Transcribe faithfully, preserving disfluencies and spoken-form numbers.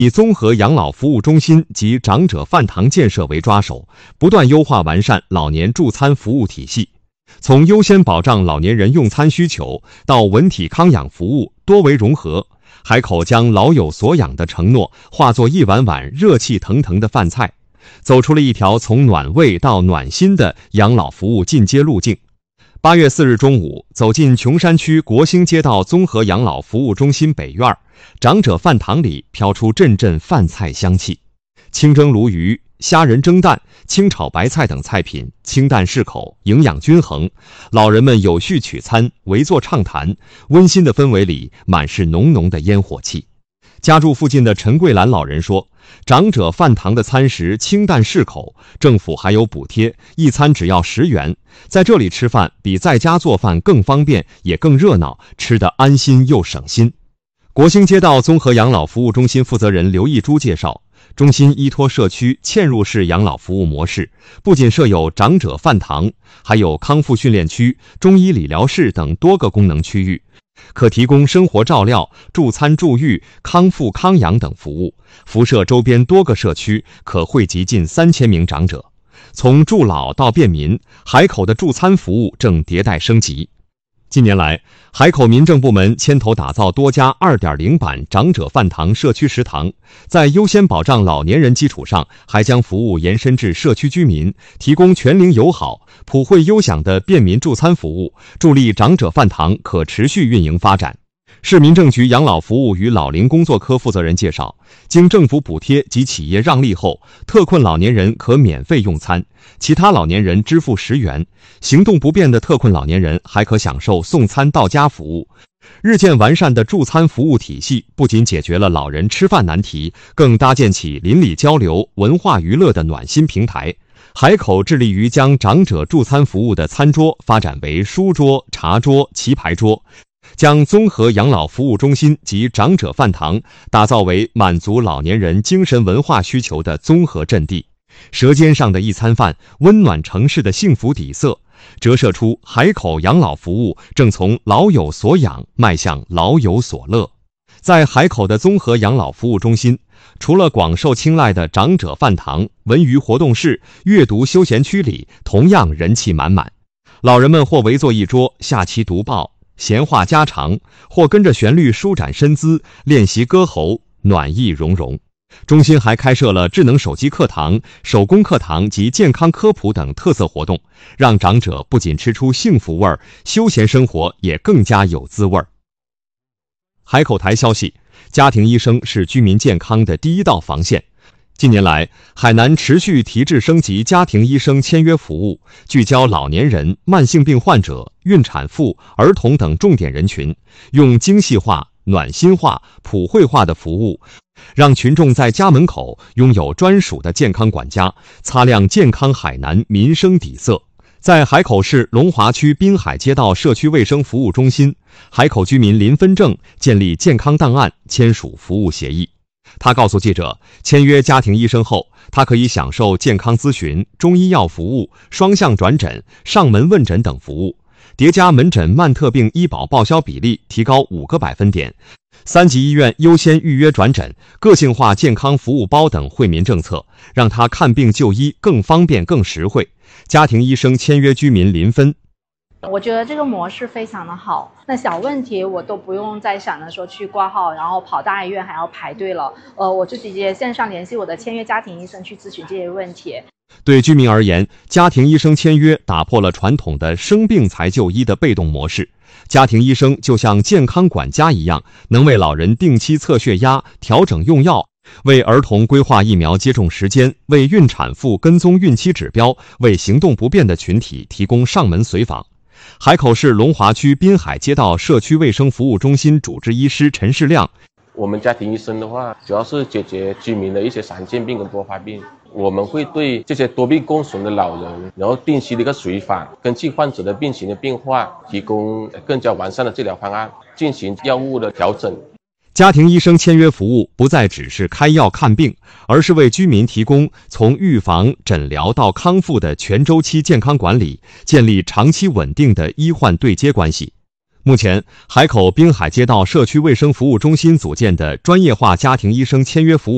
以综合养老服务中心及长者饭堂建设为抓手，不断优化完善老年助餐服务体系。从优先保障老年人用餐需求到文体康养服务多维融合，海口将老有所养的承诺化作一碗碗热气腾腾的饭菜，走出了一条从暖胃到暖心的养老服务进阶路径。八月四日中午，走进琼山区国兴街道综合养老服务中心北院，长者饭堂里飘出阵阵饭菜香气，清蒸鲈鱼、虾仁蒸蛋、清炒白菜等菜品清淡适口，营养均衡。老人们有序取餐，围坐畅谈，温馨的氛围里满是浓浓的烟火气。家住附近的陈桂兰老人说，长者饭堂的餐食清淡适口，政府还有补贴，一餐只要十元，在这里吃饭比在家做饭更方便，也更热闹，吃得安心又省心。国兴街道综合养老服务中心负责人刘义珠介绍，中心依托社区嵌入式养老服务模式，不仅设有长者饭堂，还有康复训练区、中医理疗室等多个功能区域，可提供生活照料、助餐助育、康复康养等服务，辐射周边多个社区，可惠及近三千名长者。从助老到便民，海口的助餐服务正迭代升级。近年来，海口民政部门牵头打造多家 二点零 版长者饭堂社区食堂，在优先保障老年人基础上，还将服务延伸至社区居民，提供全龄友好、普惠优享的便民助餐服务，助力长者饭堂可持续运营发展。市民政局养老服务与老龄工作科负责人介绍，经政府补贴及企业让利后，特困老年人可免费用餐，其他老年人支付十元，行动不便的特困老年人还可享受送餐到家服务。日渐完善的助餐服务体系不仅解决了老人吃饭难题，更搭建起邻里交流、文化娱乐的暖心平台。海口致力于将长者助餐服务的餐桌发展为书桌、茶桌、棋牌桌，将综合养老服务中心及长者饭堂打造为满足老年人精神文化需求的综合阵地。舌尖上的一餐饭，温暖城市的幸福底色，折射出海口养老服务正从老有所养迈向老有所乐。在海口的综合养老服务中心，除了广受青睐的长者饭堂、文娱活动室、阅读休闲区里同样人气满满，老人们或围坐一桌下棋读报、闲话家常，或跟着旋律舒展身姿，练习歌喉，暖意融融。中心还开设了智能手机课堂、手工课堂及健康科普等特色活动，让长者不仅吃出幸福味儿，休闲生活也更加有滋味儿。海口台消息，家庭医生是居民健康的第一道防线。近年来，海南持续提质升级家庭医生签约服务，聚焦老年人、慢性病患者、孕产妇、儿童等重点人群，用精细化、暖心化、普惠化的服务，让群众在家门口拥有专属的健康管家，擦亮健康海南民生底色。在海口市龙华区滨海街道社区卫生服务中心，海口居民林分正建立健康档案，签署服务协议。他告诉记者，签约家庭医生后，他可以享受健康咨询、中医药服务、双向转诊、上门问诊等服务，叠加门诊慢特病医保报销比例提高五个百分点，三级医院优先预约转诊、个性化健康服务包等惠民政策，让他看病就医更方便更实惠。家庭医生签约居民林芬， 我觉得这个模式非常的好，那小问题我都不用再想着说去挂号，然后跑大医院还要排队了，呃，我就直接线上联系我的签约家庭医生去咨询这些问题。 对居民而言，家庭医生签约打破了传统的生病才就医的被动模式。家庭医生就像健康管家一样，能为老人定期测血压、调整用药，为儿童规划疫苗接种时间，为孕产妇跟踪孕期指标，为行动不便的群体提供上门随访。海口市龙华区滨海街道社区卫生服务中心主治医师陈世亮， 我们家庭医生的话，主要是解决居民的一些常见病跟多发病。我们会对这些多病共存的老人，然后定期的一个随访，根据患者的病情的变化，提供更加完善的治疗方案，进行药物的调整。 家庭医生签约服务不再只是开药看病，而是为居民提供从预防、诊疗到康复的全周期健康管理，建立长期稳定的医患对接关系。目前，海口滨海街道社区卫生服务中心组建的专业化家庭医生签约服务